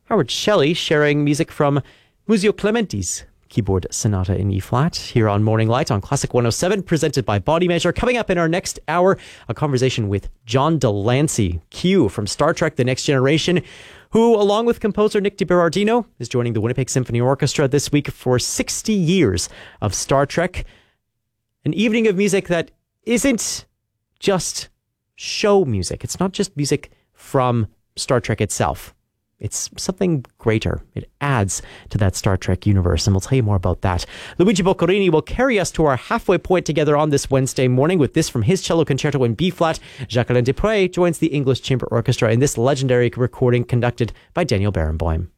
Howard Shelley sharing music from Muzio Clementi's Keyboard Sonata in E-flat here on Morning Light on Classic 107, presented by Body Measure. Coming up in our next hour, a conversation with John Delancey, Q from Star Trek The Next Generation, who, along with composer Nick DiBerardino, is joining the Winnipeg Symphony Orchestra this week for 60 years of Star Trek. An evening of music that isn't just show music. It's not just music from Star Trek itself. It's something greater. It adds to that Star Trek universe, and we'll tell you more about that. Luigi Boccherini will carry us to our halfway point together on this Wednesday morning with this from his cello concerto in B-flat. Jacqueline Desprez joins the English Chamber Orchestra in this legendary recording conducted by Daniel Barenboim.